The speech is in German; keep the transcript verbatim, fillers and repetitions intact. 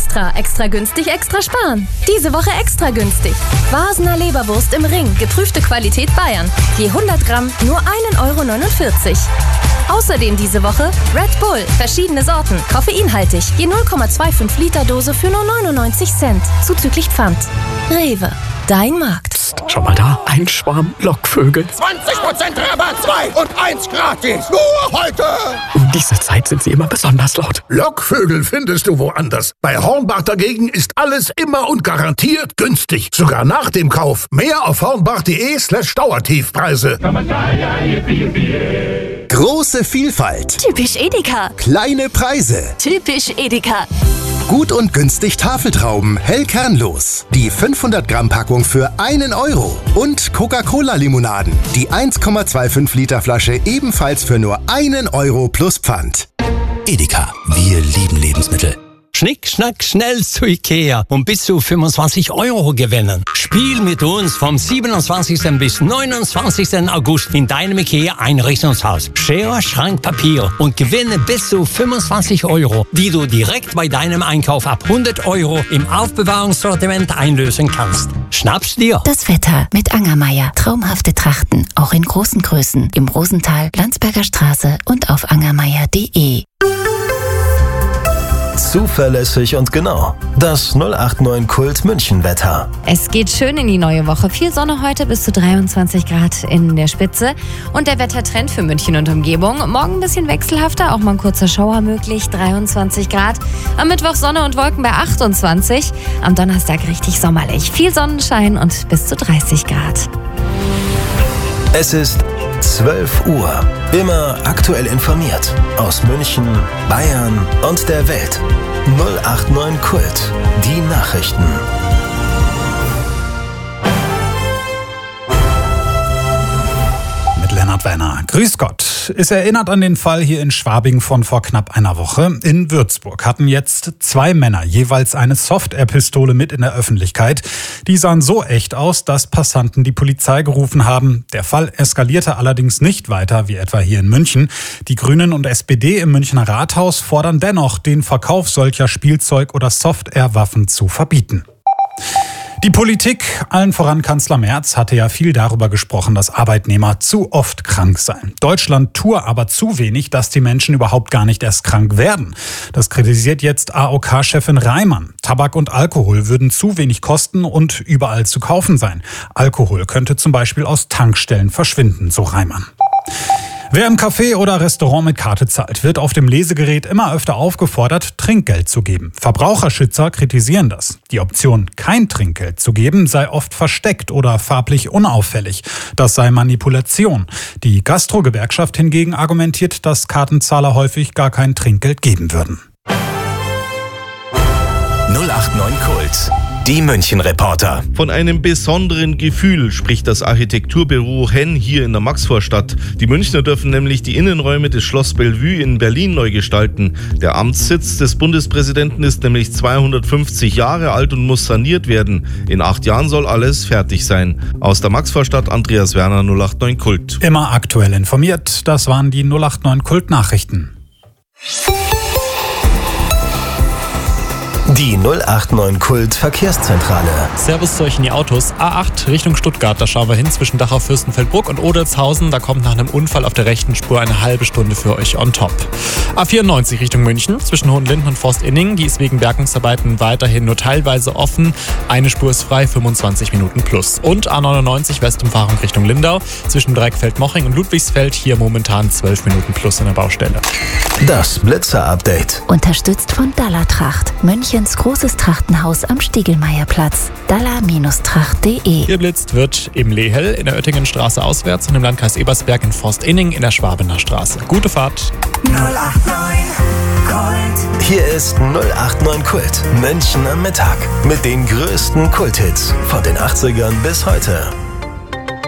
Extra, extra günstig, extra sparen. Diese Woche extra günstig. Vasener Leberwurst im Ring, geprüfte Qualität Bayern. Je hundert Gramm nur ein Euro neunundvierzig. Außerdem diese Woche Red Bull, verschiedene Sorten, koffeinhaltig. Je null Komma fünfundzwanzig Liter Dose für nur neunundneunzig Cent, zuzüglich Pfand. Rewe, dein Markt. Psst, schau mal da, ein Schwarm Lockvögel. zwanzig Prozent Rabatt, zwei und eins gratis. Nur heute. Um diese Zeit sind sie immer besonders laut. Lockvögel findest du woanders. Bei Hornbach dagegen ist alles immer und garantiert günstig. Sogar nach dem Kauf. Mehr auf hornbach.de slash Dauertiefpreise. Große Vielfalt. Typisch Edeka. Kleine Preise. Typisch Edeka. Gut und günstig Tafeltrauben, hell kernlos. Die fünfhundert Gramm Packung für einen Euro. Und Coca-Cola-Limonaden. Die eins Komma fünfundzwanzig Liter Flasche ebenfalls für nur einen Euro plus Pfand. Edeka, wir lieben Lebensmittel. Schnick, schnack, schnell zu Ikea und bis zu fünfundzwanzig Euro gewinnen. Spiel mit uns vom siebenundzwanzigsten bis neunundzwanzigsten August in deinem Ikea-Einrichtungshaus. Schere, Schrank, Papier und gewinne bis zu fünfundzwanzig Euro, die du direkt bei deinem Einkauf ab hundert Euro im Aufbewahrungssortiment einlösen kannst. Schnapp's dir! Das Wetter mit Angermeier. Traumhafte Trachten, auch in großen Größen. Im Rosental, Landsberger Straße und auf angermeier punkt de. Zuverlässig und genau. Das null acht neun Kult München Wetter. Es geht schön in die neue Woche. Viel Sonne heute, bis zu dreiundzwanzig Grad in der Spitze. Und der Wettertrend für München und Umgebung. Morgen ein bisschen wechselhafter, auch mal ein kurzer Schauer möglich, dreiundzwanzig Grad. Am Mittwoch Sonne und Wolken bei achtundzwanzig. Am Donnerstag richtig sommerlich. Viel Sonnenschein und bis zu dreißig Grad. Es ist zwölf Uhr. Immer aktuell informiert. Aus München, Bayern und der Welt. null acht neun Kult. Die Nachrichten. Mit Lennart Werner. Grüß Gott. Es erinnert an den Fall hier in Schwabing von vor knapp einer Woche. In Würzburg hatten jetzt zwei Männer jeweils eine Soft-Air-Pistole mit in der Öffentlichkeit. Die sahen so echt aus, dass Passanten die Polizei gerufen haben. Der Fall eskalierte allerdings nicht weiter, wie etwa hier in München. Die Grünen und S P D im Münchner Rathaus fordern dennoch, den Verkauf solcher Spielzeug- oder Soft-Air-Waffen zu verbieten. Die Politik, allen voran Kanzler Merz, hatte ja viel darüber gesprochen, dass Arbeitnehmer zu oft krank seien. Deutschland tue aber zu wenig, dass die Menschen überhaupt gar nicht erst krank werden. Das kritisiert jetzt A O K-Chefin Reimann. Tabak und Alkohol würden zu wenig kosten und überall zu kaufen sein. Alkohol könnte zum Beispiel aus Tankstellen verschwinden, so Reimann. Wer im Café oder Restaurant mit Karte zahlt, wird auf dem Lesegerät immer öfter aufgefordert, Trinkgeld zu geben. Verbraucherschützer kritisieren das. Die Option, kein Trinkgeld zu geben, sei oft versteckt oder farblich unauffällig. Das sei Manipulation. Die Gastro-Gewerkschaft hingegen argumentiert, dass Kartenzahler häufig gar kein Trinkgeld geben würden. null acht neun Kult. Die München-Reporter. Von einem besonderen Gefühl spricht das Architekturbüro Henn hier in der Maxvorstadt. Die Münchner dürfen nämlich die Innenräume des Schloss Bellevue in Berlin neu gestalten. Der Amtssitz des Bundespräsidenten ist nämlich zweihundertfünfzig Jahre alt und muss saniert werden. In acht Jahren soll alles fertig sein. Aus der Maxvorstadt Andreas Werner, null acht neun Kult. Immer aktuell informiert, das waren die null acht neun Kult-Nachrichten. Die null acht neun Kult Verkehrszentrale. Servus zu euch in die Autos. A acht Richtung Stuttgart, da schauen wir hin zwischen Dachau, Fürstenfeldbruck und Odelzhausen. Da kommt nach einem Unfall auf der rechten Spur eine halbe Stunde für euch on top. A vierundneunzig Richtung München zwischen Hohenlinden und Forst-Inning. Die ist wegen Bergungsarbeiten weiterhin nur teilweise offen. Eine Spur ist frei, fünfundzwanzig Minuten plus. Und A neunundneunzig Westumfahrung Richtung Lindau zwischen Dreieckfeld-Moching und Ludwigsfeld. Hier momentan zwölf Minuten plus in der Baustelle. Das Blitzer-Update. Unterstützt von Dallertracht. Münchens großes Trachtenhaus am Stiegelmeierplatz. Daller Tracht punkt de. Geblitzt wird im Lehel in der Oettingenstraße auswärts und im Landkreis Ebersberg in Forst-Inning in der Schwabener Straße. Gute Fahrt. null acht neun Kult. Hier ist null acht neun Kult. München am Mittag. Mit den größten Kulthits von den achtzigern bis heute.